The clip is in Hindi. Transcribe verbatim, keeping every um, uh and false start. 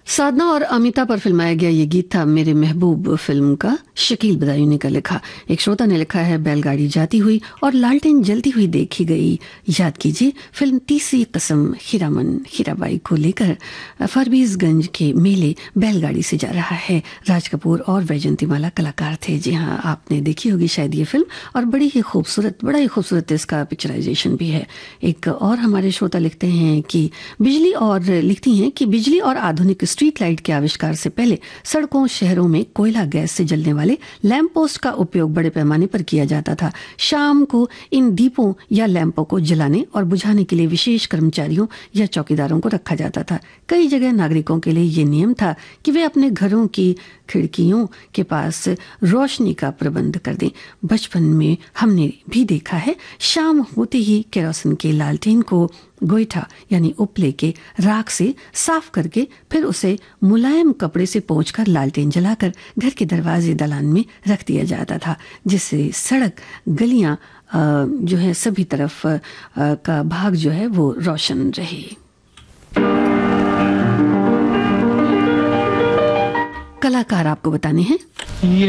साधना और अमिता पर फिल्माया गया ये गीत था मेरे महबूब फिल्म का। शकील बदायूनी का लिखा। एक श्रोता ने लिखा है, बैलगाड़ी जाती हुई और लालटेन जलती हुई देखी गई। याद कीजिए फिल्म तीसरी कसम हीरामन हीराबाई को लेकर फरबीसगंज के मेले बैलगाड़ी से जा रहा है। राज कपूर और वैजयंतीमाला कलाकार थे। जी हाँ, आपने देखी होगी शायद ये फिल्म, और बड़ी ही खूबसूरत बड़ा ही खूबसूरत इसका पिक्चराइजेशन भी है। एक और हमारे श्रोता लिखते हैं कि बिजली और लिखती हैं कि बिजली और आधुनिक स्ट्रीट लाइट के आविष्कार से पहले सड़कों शहरों में कोयला गैस से जलने वाले लैंप पोस्ट का उपयोग बड़े पैमाने पर किया जाता था। शाम को इन दीपों या लैंपों को जलाने और बुझाने के लिए विशेष कर्मचारियों या चौकीदारों को रखा जाता था। कई जगह नागरिकों के लिए ये नियम था कि वे अपने घरों की खिड़कियों के पास रोशनी का प्रबंध कर दें। बचपन में हमने भी देखा है, शाम होते ही केरोसिन के लालटेन को गोईठा यानी उपले के राख से साफ करके फिर उसे मुलायम कपड़े से पोंछकर लालटेन जलाकर घर के दरवाजे दलान में रख दिया जाता था, जिससे सड़क गलियां जो है सभी तरफ का भाग जो है वो रोशन रहे। कलाकार आपको बताने हैं।